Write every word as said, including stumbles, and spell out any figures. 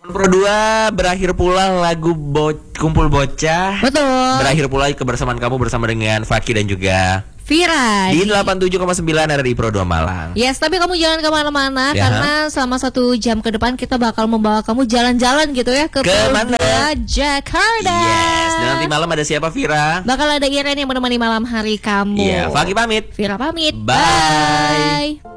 Pro dua berakhir pula lagu bo- Kumpul Bocah. Betul. Berakhir pula kebersamaan kamu bersama dengan Faki dan juga Vira di delapan puluh tujuh koma sembilan R R I Pro dua Malang. Yes, tapi kamu jangan kemana-mana Ya. karena selama satu jam ke depan kita bakal membawa kamu jalan-jalan gitu ya ke Kemana? Jakarta. Yes. Dan nanti malam ada siapa, Vira? Bakal ada Iren yang menemani malam hari kamu. Iya, Faki pamit. Vira pamit. Bye. Bye.